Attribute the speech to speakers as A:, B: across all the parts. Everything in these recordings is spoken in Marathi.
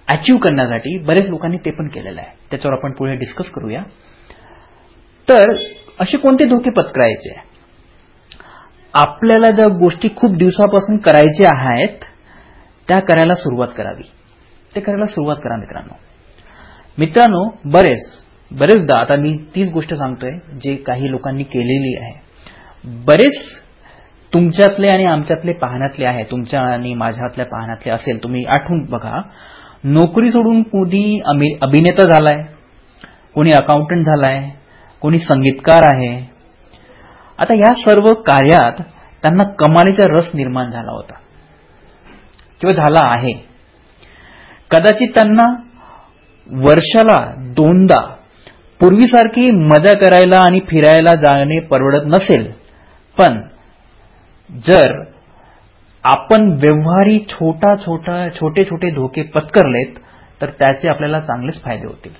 A: अचीव्ह करण्यासाठी बरेच लोकांनी ते पण केलेलं आहे. त्याच्यावर आपण पुढे डिस्कस करूया. तर असे कोणते धोके पत्करायचे? आपल्याला ज्या गोष्टी खूप दिवसापासून करायच्या आहेत त्या करायला सुरुवात करावी. ते करायला सुरुवात करा मित्रांनो. बरेचदा आता मी तीच गोष्ट सांगतोय जे काही लोकांनी केलेली आहे. बरेच तुमच्यातले आणि आमच्यातले पाहण्यातले आहे, तुमच्या आणि माझ्यातल्या पाहण्यातले असेल. तुम्ही आठवून बघा, नोकरी सोडून कोणी अभिनेता झालाय, कोणी अकाउंटंट झालाय, कोणी संगीतकार आहे. आता या सर्व कार्यात त्यांना कमालीचा रस निर्माण झाला होता किंवा झाला आहे. कदाचित त्यांना वर्षाला 2दा पूर्वीसारखी मजा करायला आणि फिरायला जाणे परवडत नसेल, पण जर आपण व्यवहारी छोटे छोटे धोके पत्करलेत तर त्याचे आपल्याला चांगलेच फायदे होतील.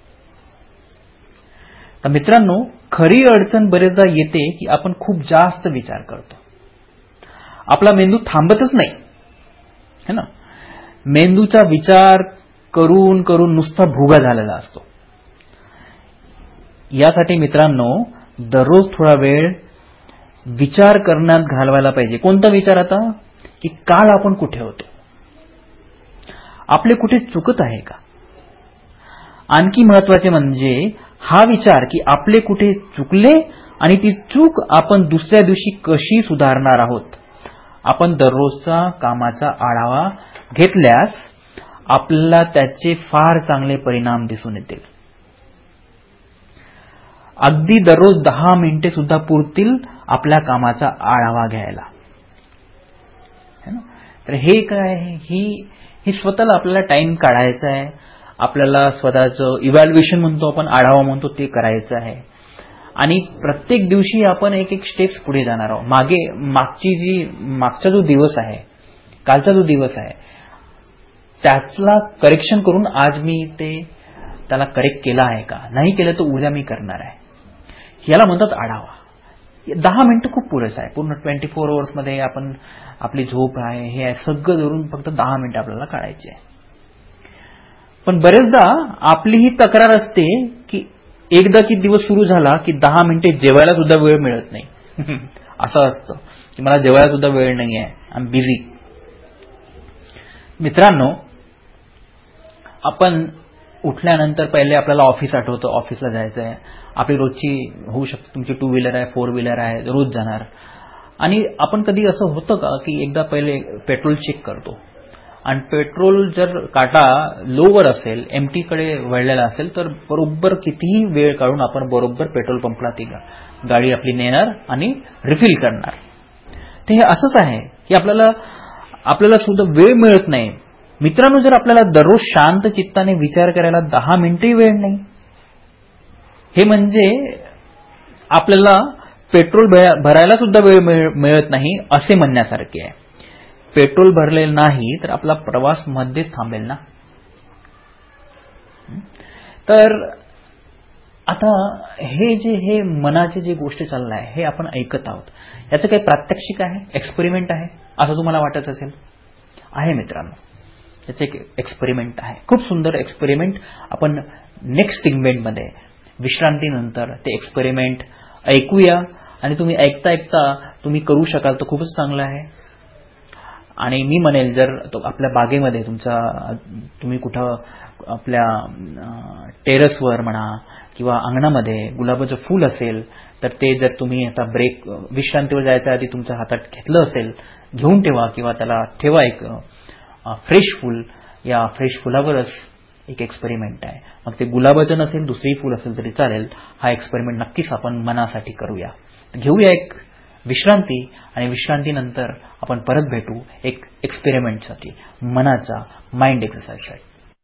A: तर मित्रांनो, खरी अडचण बरेचदा येते की आपण खूप जास्त विचार करतो. आपला मेंदू थांबतच नाही, है ना. मेंदूचा विचार करून करून नुसता भुगा झालेला असतो. यासाठी मित्रांनो, दररोज थोडा वेळ विचार करण्यात घालवायला पाहिजे. कोणता विचार? आता की काल आपण कुठे होतो, आपले कुठे चुकत आहे का. आणखी महत्वाचे म्हणजे हा विचार की आपले कुठे चुकले आणि ती चूक आपण दुसऱ्या दिवशी कशी सुधारणार आहोत. आपण दररोजचा कामाचा आढावा घेतल्यास आपल्याला त्याचे फार चांगले परिणाम दिसून येतील. अगदी दररोज 10 मिनिटे सुद्धा पुरतील आपल्या कामाचा आढावा घ्यायला. तर हे काय आहे, ही स्वतःला आपल्याला टाइम काढायचा आहे. आपल्याला स्वतःचं इव्हॅल्युएशन म्हणतो आपण, आढावा म्हणतो, ते करायचं आहे. आणि प्रत्येक दिवशी आपण एक स्टेप्स पुढे जाणार आहोत. मागचा जो दिवस आहे, कालचा जो दिवस आहे, त्याला करेक्शन करून आज मी त्याला करेक्ट केला आहे का, नाही केलं तर उद्या मी करणार आहे. याला म्हणतात आढावा. 10 मिनिटं खूप पुरेसं आहे. पूर्ण 24 आवर्समध्ये आपण आपली झोप आहे, हे सगळं धरून फक्त 10 मिनिटं आपल्याला काढायची आहे. पण बरेचदा आपली ही तक्रार असते की एकदा की दिवस सुरू झाला की 10 मिनिटे जेवायला सुद्धा वेळ मिळत नाही. असं असतं की मला जेवायला सुद्धा वेळ नाही आहे, आय एम बिझी. मित्रांनो, आपण उठल्यानंतर पहिले आपल्याला ऑफिस आठवतं, ऑफिसला जायचं आहे. आपली रोजची होऊ शकते, तुमची 2 व्हीलर आहे, 4 व्हीलर आहे, रोज जाणार. आणि आपण कधी असं होतं का की एकदा पहिले पेट्रोल चेक करतो आणि पेट्रोल जर काटा लोवर असेल, एमटीकडे वळलेला असेल, तर बरोबर कितीही वेळ काढून आपण बरोबर पेट्रोल पंपला ती गाडी आपली नेणार आणि रिफिल करणार. तर हे असंच आहे की आपल्याला सुद्धा वेळ मिळत नाही. मित्रांनो, जर आपल्याला दररोज शांत चित्ताने विचार करायला 10 मिनिटही वेळ नाही, हे म्हणजे आपल्याला पेट्रोल भरायला सुद्धा वेळ मिळत नाही असे म्हणण्यासारखे आहे. पेट्रोल भरलेलं नाही तर आपला प्रवास मध्येच थांबेल ना. तर आता हे मनाचे जे गोष्ट चाललं आहे, हे आपण ऐकत आहोत. याचं काही प्रात्यक्षिक आहे, एक्सपेरिमेंट आहे असं तुम्हाला वाटत असेल? आहे मित्रांनो, याचं एक एक्सपेरिमेंट आहे, खूप सुंदर एक्सपेरिमेंट. आपण नेक्स्ट सेगमेंटमध्ये विश्रांतीनंतर ते एक्सपेरिमेंट ऐकूया. आणि तुम्ही ऐकता तुम्ही करू शकाल तर खूपच चांगलं आहे. आणि मी म्हणेल, जर आपल्या बागेमध्ये तुम्ही कुठं आपल्या टेरेसवर म्हणा किंवा अंगणामध्ये गुलाबाचं फूल असेल, तर ते जर तुम्ही आता विश्रांतीवर जायच्या आधी तुमच्या हातात घेतलं असेल, घेऊन ठेवा किंवा त्याला ठेवा. एक फ्रेश फूल, या फ्रेश फुलावरच एक एक्सपेरिमेंट आहे. मग ते गुलाबाचं नसेल, दुसरी फूल असेल तरी चालेल. हा एक्सपेरिमेंट नक्कीच आपण मनासाठी करूया. घेऊया एक विश्रांती आणि विश्रांतीनंतर आपण परत भेटू एक एक्सपेरिमेंटसाठी, मनाचा माइंड एक्सरसाइजसाठी.